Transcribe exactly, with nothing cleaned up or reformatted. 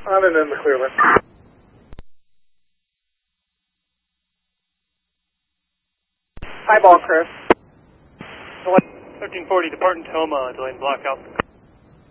On and in the clear line. Highball, Chris. thirteen forty, departing Toma, delaying block out.